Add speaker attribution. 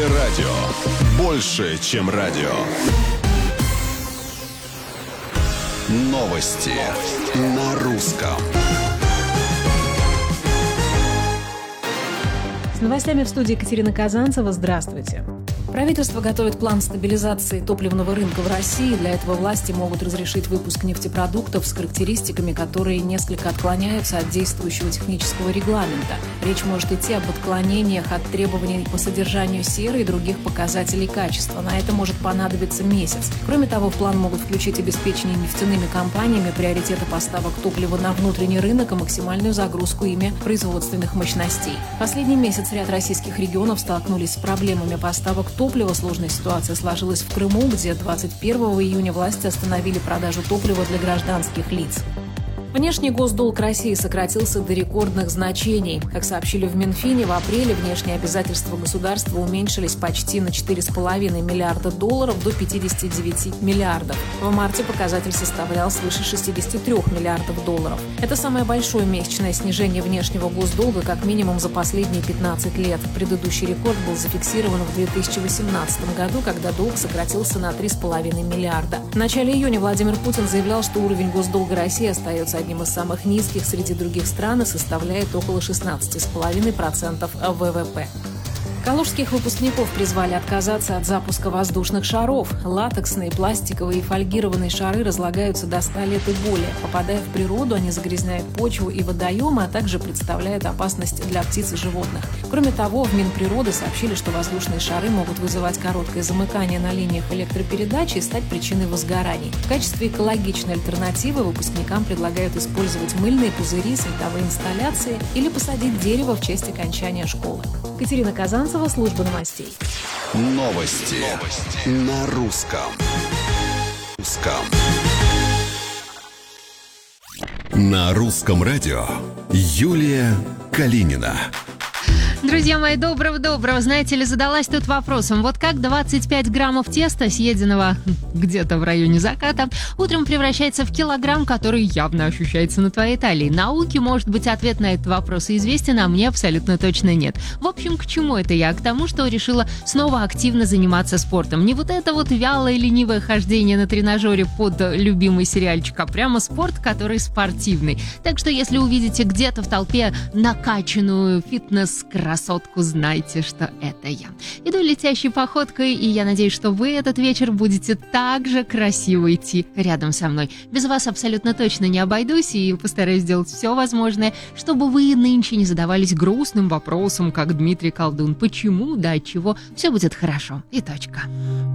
Speaker 1: Радио. Больше, чем радио. Новости на русском.
Speaker 2: С новостями в студии Екатерина Казанцева. Здравствуйте.
Speaker 3: Правительство готовит план стабилизации топливного рынка в России. Для этого власти могут разрешить выпуск нефтепродуктов с характеристиками, которые несколько отклоняются от действующего технического регламента. Речь может идти об отклонениях от требований по содержанию серы и других показателей качества. На это может понадобиться месяц. Кроме того, в план могут включить обеспечение нефтяными компаниями приоритета поставок топлива на внутренний рынок и максимальную загрузку ими производственных мощностей. Последний месяц ряд российских регионов столкнулись с проблемами поставок топлива. Сложная ситуация сложилась в Крыму, где 21 июня власти остановили продажу топлива для гражданских лиц. Внешний госдолг России сократился до рекордных значений. Как сообщили в Минфине, в апреле внешние обязательства государства уменьшились почти на $4,5 миллиарда до 59 миллиардов. В марте показатель составлял свыше $63 миллиардов. Это самое большое месячное снижение внешнего госдолга как минимум за последние 15 лет. Предыдущий рекорд был зафиксирован в 2018 году, когда долг сократился на $3,5 миллиарда. В начале июня Владимир Путин заявлял, что уровень госдолга России остается одним из самых низких среди других стран и составляет около 16,5% ВВП. Калужских выпускников призвали отказаться от запуска воздушных шаров. Латексные, пластиковые и фольгированные шары разлагаются до 100 лет и более. Попадая в природу, они загрязняют почву и водоемы, а также представляют опасность для птиц и животных. Кроме того, в Минприроды сообщили, что воздушные шары могут вызывать короткое замыкание на линиях электропередачи и стать причиной возгораний. В качестве экологичной альтернативы выпускникам предлагают использовать мыльные пузыри, световые инсталляции или посадить дерево в честь окончания школы.
Speaker 2: Екатерина Казанцева, служба новостей.
Speaker 1: Новости на русском. На русском радио Юлия Калинина.
Speaker 4: Друзья мои, доброго. Знаете ли, задалась тут вопросом, вот как 25 граммов теста, съеденного где-то в районе заката, утром превращается в килограмм, который явно ощущается на твоей талии. Науке, может быть, ответ на этот вопрос известен, а мне абсолютно точно нет. В общем, к чему это я? К тому, что решила снова активно заниматься спортом. Не вот это вот вялое ленивое хождение на тренажере под любимый сериальчик, а прямо спорт, который спортивный. Так что, если увидите где-то в толпе накачанную фитнес-красотку, знайте, что это я. Иду летящей походкой, и я надеюсь, что вы этот вечер будете так же красиво идти рядом со мной. Без вас абсолютно точно не обойдусь, и постараюсь сделать все возможное, чтобы вы нынче не задавались грустным вопросом, как Дмитрий Колдун. Почему, да отчего, все будет хорошо. И точка.